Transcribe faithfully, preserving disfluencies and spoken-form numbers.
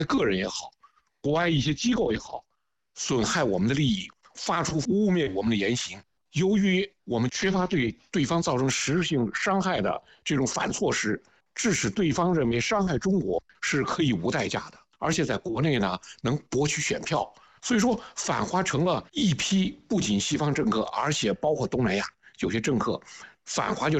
个人也好，国外一些机构也好，损害我们的利益，发出污蔑我们的言行。由于我们缺乏对对方造成实质性伤害的这种反措施，致使对方认为伤害中国是可以无代价的，而且在国内呢能博取选票。所以说，反华成了一批不仅西方政客，而且包括东南亚有些政客，反华就